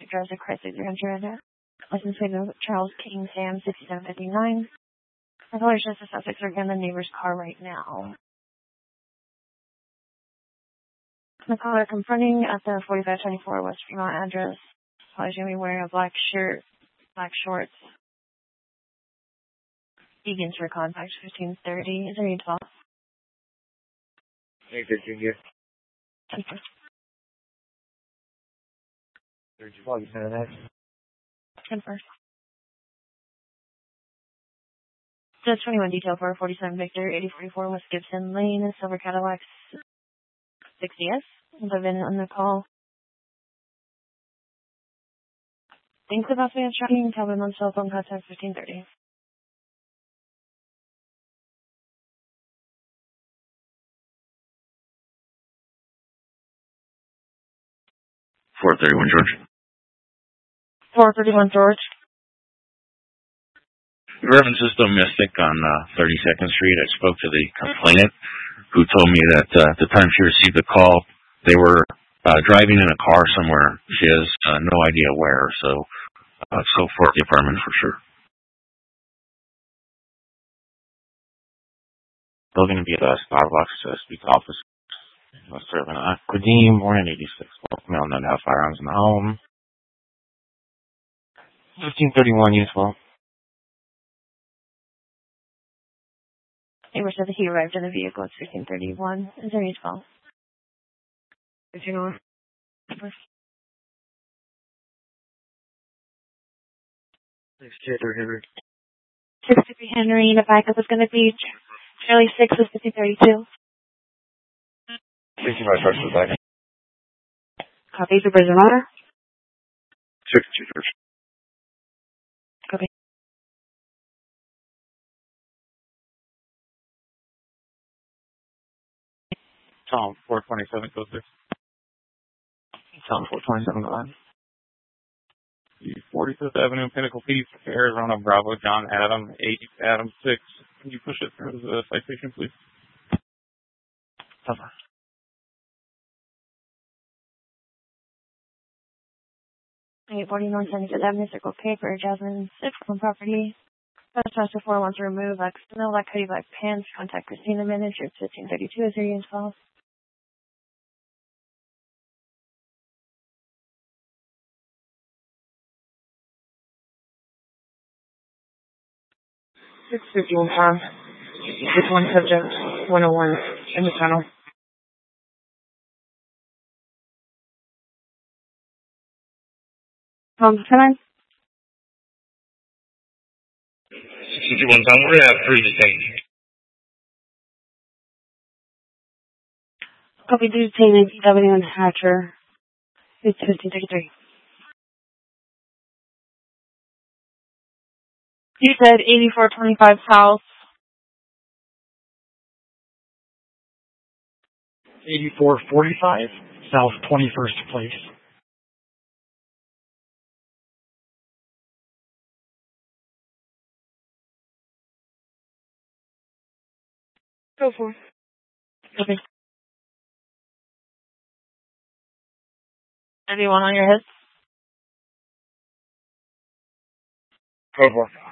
address of Chrysler 300. License plate of Charles King Sam 6759. The caller says the suspects are in the neighbor's car right now. The caller confronting at the 4524 West Fremont address. Caller's going to be wearing a black shirt, black shorts. Begins for contact 1530. Is there any 12? Hey, Virginia. 10 first. The 21 detail for 47 Victor, 8044 West Gibson Lane, Silver Cadillac 60S. Living on the call. Thanks about the tracking. Tell them on cell phone contact 1530. George. 431 George. Reference is domestic on 32nd Street. I spoke to the complainant who told me that at the time she received the call, they were driving in a car somewhere. She has no idea where, so so far the apartment for sure. Still going to be at Starbucks, speak to office. Serving Aquadim, born in 86. Male known to have firearms in the home. 1531 useful. Neighbor said that he arrived in the vehicle at 1531. Is there any 12? If you know. 653 Henry. The backup is going to be Charlie 6 with 5032. 65 trucks to the back. Copy. For prison order. 62 George. Copy. Tom 427 goes there. Tom 427 go ahead. 45th Avenue, Pinnacle Peak, Arizona, Bravo, John Adam, 8, Adam 6. Can you push it through the citation, please? Cover. 840 North 75th Avenue, Circle K for Jasmine 6 on property. Master 4 wants to remove black hoodie, black pants. Contact Christina Manager 1532 as your install. Farm. 61 subject 101 in the tunnel. Come on. 61 Tom, we're going to have 3 detained. Copy to detain DW and Hatcher. It's 1533. You said 8425 South. 8445 South 21st Place. Go for it. Okay. Anyone on your head? Go for it.